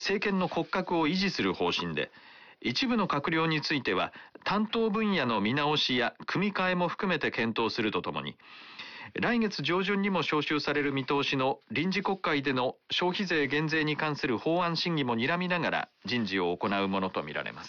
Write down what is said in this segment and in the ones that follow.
政権の骨格を維持する方針で、一部の閣僚については担当分野の見直しや組み替えも含めて検討するとともに、来月上旬にも召集される見通しの臨時国会での消費税減税に関する法案審議も睨みながら人事を行うものとみられます。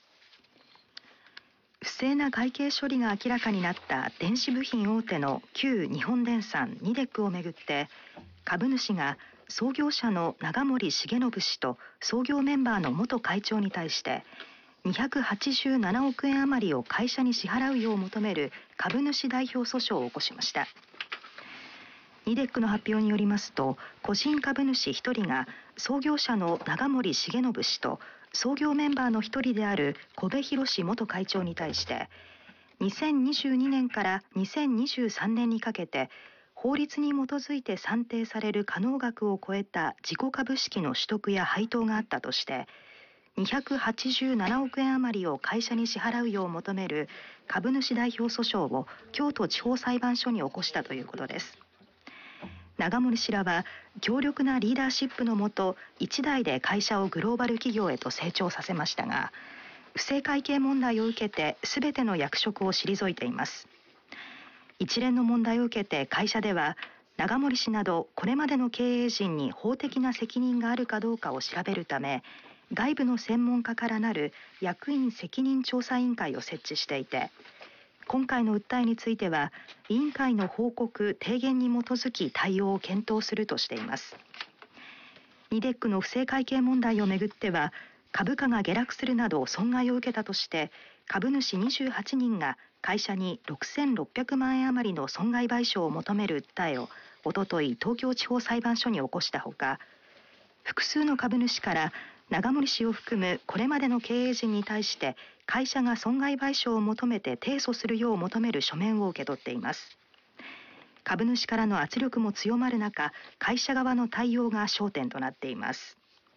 不正な会計処理が明らかになった電子部品大手の旧日本電産ニデックをめぐって、株主が創業者の長森重信氏と創業メンバーの元会長に対して287億円余りを会社に支払うよう求める株主代表訴訟を起こしました。ニデックの発表によりますと、個人株主1人が創業者の長森重信氏と創業メンバーの1人である小部博元会長に対して2022年から2023年にかけて法律に基づいて算定される可能額を超えた自己株式の取得や配当があったとして287億円余りを会社に支払うよう求める株主代表訴訟を京都地方裁判所に起こしたということです。長森氏らは強力なリーダーシップのもと一代で会社をグローバル企業へと成長させましたが、不正会計問題を受けて全ての役職を退いています。一連の問題を受けて会社では長森氏などこれまでの経営陣に法的な責任があるかどうかを調べるため、外部の専門家からなる役員責任調査委員会を設置していて、今回の訴えについては委員会の報告・提言に基づき対応を検討するとしています。ニデックの不正会計問題をめぐっては、株価が下落するなど損害を受けたとして株主28人が会社に6600万円余りの損害賠償を求める訴えをおととい東京地方裁判所に起こしたほか、複数の株主から長森氏を含むこれまでの経営陣に対して会社が損害賠償を求めて提訴するよう求める書面を受け取っています。株主からの圧力も強まる中、会社側の対応が焦点となっています。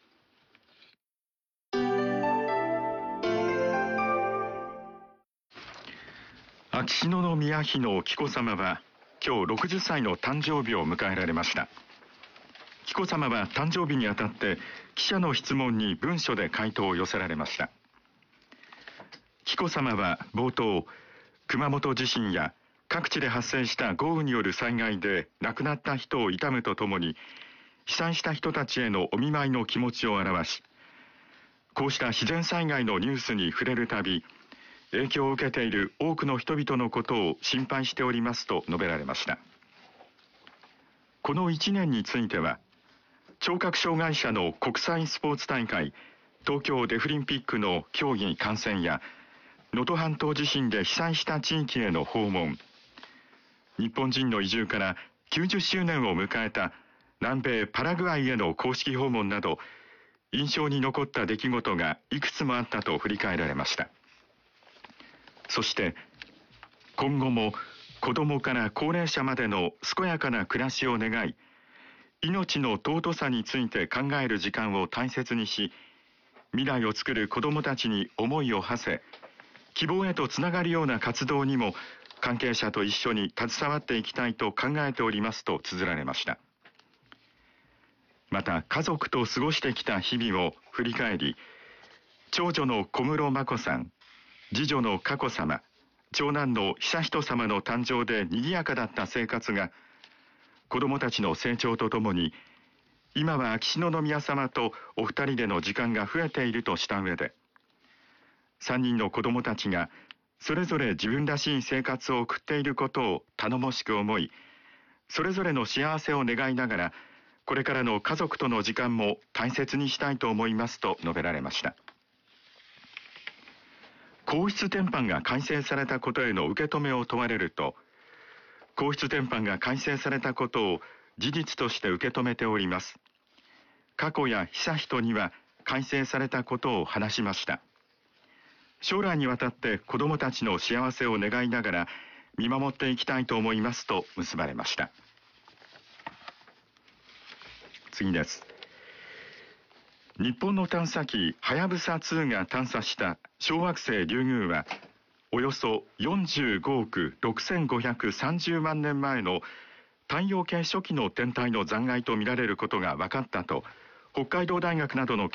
秋篠宮妃の紀子さまは今日60歳の誕生日を迎えられました。紀子さまは誕生日にあたって記者の質問に文書で回答を寄せられました。紀子さまは冒頭、熊本地震や各地で発生した豪雨による災害で亡くなった人を悼むとともに、被災した人たちへのお見舞いの気持ちを表し、こうした自然災害のニュースに触れるたび、影響を受けている多くの人々のことを心配しておりますと述べられました。この1年については、聴覚障害者の国際スポーツ大会、東京デフリンピックの競技観戦や、能登半島地震で被災した地域への訪問、日本人の移住から90周年を迎えた南米パラグアイへの公式訪問など、印象に残った出来事がいくつもあったと振り返られました。そして今後も子どもから高齢者までの健やかな暮らしを願い、命の尊さについて考える時間を大切にし、未来を作る子どもたちに思いを馳せ、希望へとつながるような活動にも関係者と一緒に携わっていきたいと考えておりますと綴られました。また家族と過ごしてきた日々を振り返り、長女の小室眞子さん、次女の佳子さま、長男の悠仁さまの誕生で賑やかだった生活が、子どもたちの成長とともに、今は秋篠宮さまとお二人での時間が増えているとした上で、3人の子どもたちがそれぞれ自分らしい生活を送っていることを頼もしく思い、それぞれの幸せを願いながら、これからの家族との時間も大切にしたいと思いますと述べられました。皇室典範が改正されたことへの受け止めを問われると、皇室典範が改正されたことを事実として受け止めております。佳子や悠仁には改正されたことを話しました。将来にわたって子どもたちの幸せを願いながら見守っていきたいと思いますと結ばれました。次です。日本の探査機はやぶさ2が探査した小惑星リュウグウは、およそ45億6530万年前の太陽系初期の天体の残骸とみられることが分かったと、北海道大学などの